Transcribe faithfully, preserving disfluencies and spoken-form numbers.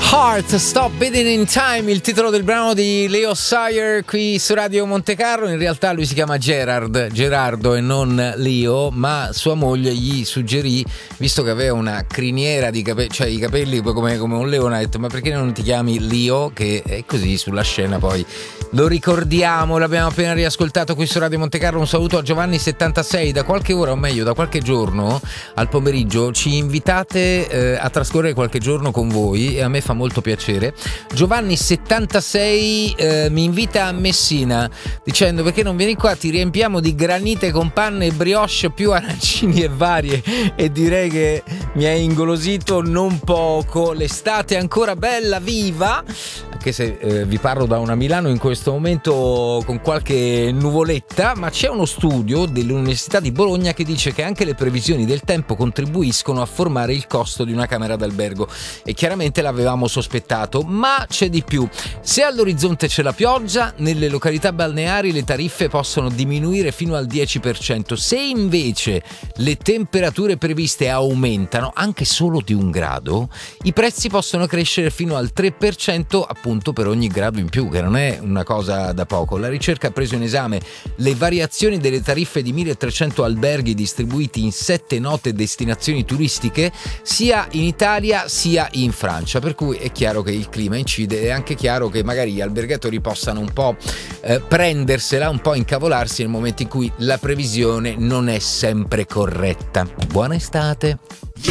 Heart, Stop Beating in Time, il titolo del brano di Leo Sayer qui su Radio Montecarlo. In realtà lui si chiama Gerard, Gerardo e non Leo, ma sua moglie gli suggerì, visto che aveva una criniera di capelli, cioè i capelli come, come un leone, ha detto: ma perché non ti chiami Leo? Che è così sulla scena poi lo ricordiamo, l'abbiamo appena riascoltato qui su Radio Montecarlo. Un saluto a Giovanni settantasei. Da qualche ora, o meglio da qualche giorno al pomeriggio ci invitate eh, a trascorrere qualche giorno con voi e a me fa molto piacere. Giovanni settantasei eh, mi invita a Messina dicendo: perché non vieni qua, ti riempiamo di granite con panne e brioche più arancini e varie. E direi che mi ha ingolosito non poco. L'estate è ancora bella viva, anche se eh, vi parlo da una Milano in questo momento con qualche nuvoletta, ma c'è uno studio dell'Università di Bologna che dice che anche le previsioni del tempo contribuiscono a formare il costo di una camera d'albergo, e chiaramente l'avevamo sospettato, ma c'è di più. Se all'orizzonte c'è la pioggia, nelle località balneari le tariffe possono diminuire fino al dieci per cento. Se invece le temperature previste aumentano anche solo di un grado, i prezzi possono crescere fino al tre per cento appunto per ogni grado in più, che non è una cosa da poco. La ricerca ha preso in esame le variazioni delle tariffe di milletrecento alberghi distribuiti in sette note destinazioni turistiche sia in Italia sia in Francia, per cui è chiaro che il clima incide. È anche chiaro che magari gli albergatori possano un po' eh, prendersela, un po' incavolarsi nel momento in cui la previsione non è sempre corretta. Buona estate!